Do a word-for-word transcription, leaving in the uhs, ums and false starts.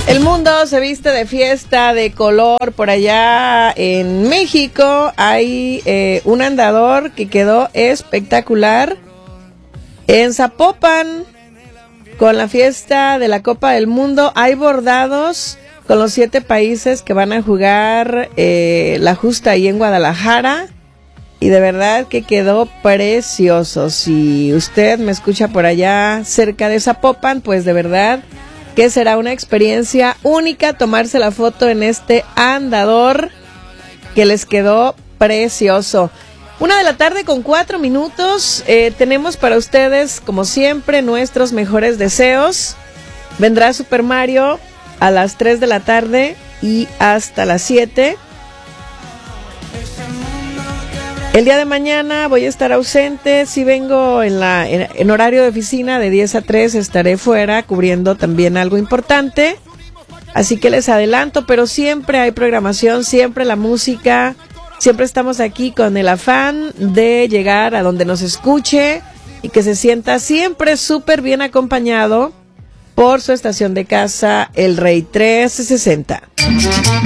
El mundo se viste de fiesta, de color. Por allá en México hay eh, un andador que quedó espectacular. En Zapopan, con la fiesta de la Copa del Mundo, hay bordados con los siete países que van a jugar eh, la justa ahí en Guadalajara. Y de verdad que quedó precioso. Si usted me escucha por allá cerca de Zapopan, pues de verdad que será una experiencia única tomarse la foto en este andador que les quedó precioso. Una de la tarde con cuatro minutos, eh, tenemos para ustedes, como siempre, nuestros mejores deseos. Vendrá Super Mario a las tres de la tarde y hasta las siete. El día de mañana voy a estar ausente, si vengo en, la, en, en horario de oficina de diez a tres, estaré fuera cubriendo también algo importante, así que les adelanto, pero siempre hay programación, siempre la música, siempre estamos aquí con el afán de llegar a donde nos escuche y que se sienta siempre súper bien acompañado por su estación de casa, El Rey trescientos sesenta.